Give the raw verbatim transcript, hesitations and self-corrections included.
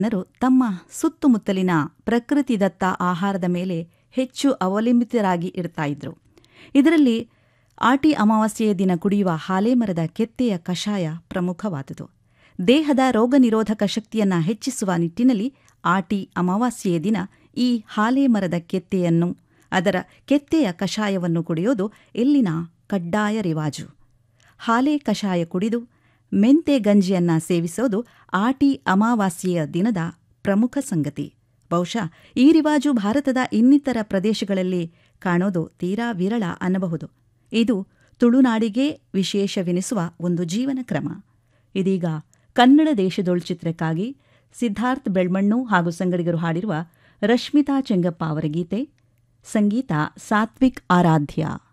ಜನರು ತಮ್ಮ ಸುತ್ತಮುತ್ತಲಿನ ಪ್ರಕೃತಿದತ್ತ ಆಹಾರದ ಮೇಲೆ ಹೆಚ್ಚು ಅವಲಂಬಿತರಾಗಿ ಇರ್ತಾ ಇದ್ರು. ಇದರಲ್ಲಿ ಆಟಿ ಅಮಾವಾಸ್ಯೆಯ ದಿನ ಕುಡಿಯುವ ಹಾಲೇಮರದ ಕೆತ್ತೆಯ ಕಷಾಯ ಪ್ರಮುಖವಾದುದು. ದೇಹದ ರೋಗ ನಿರೋಧಕ ಶಕ್ತಿಯನ್ನು ಹೆಚ್ಚಿಸುವ ನಿಟ್ಟಿನಲ್ಲಿ ಆಟಿ ಅಮಾವಾಸ್ಯೆಯ ದಿನ ಈ ಹಾಲೇಮರದ ಕೆತ್ತೆಯನ್ನು ಅದರ ಕೆತ್ತೆಯ ಕಷಾಯವನ್ನು ಕುಡಿಯೋದು ಇಲ್ಲಿನ ಕಡ್ಡಾಯ ರಿವಾಜು. ಹಾಲೆ ಕಷಾಯ ಕುಡಿದು ಮೆಂತೆ ಗಂಜಿಯನ್ನ ಸೇವಿಸೋದು ಆಟಿ ಅಮಾವಾಸ್ಯೆಯ ದಿನದ ಪ್ರಮುಖ ಸಂಗತಿ. ಬಹುಶಃ ಈ ರಿವಾಜು ಭಾರತದ ಇನ್ನಿತರ ಪ್ರದೇಶಗಳಲ್ಲಿ ಕಾಣೋದು ತೀರಾ ವಿರಳ ಅನ್ನಬಹುದು. ಇದು ತುಳುನಾಡಿಗೆ ವಿಶೇಷವೆನಿಸುವ ಒಂದು ಜೀವನ ಕ್ರಮ. ಇದೀಗ ಕನ್ನಡ ದೇಶದೊಳ್ ಚಿತ್ರಕ್ಕಾಗಿ ಸಿದ್ಧಾರ್ಥ್ ಬೆಳ್ಮಣ್ಣು ಹಾಗೂ ಸಂಗಡಿಗರು ಹಾಡಿರುವ ರಶ್ಮಿತಾ ಚೆಂಗಪ್ಪ ಅವರ ಗೀತೆ, ಸಂಗೀತ ಸಾತ್ವಿಕ್ ಆರಾಧ್ಯ.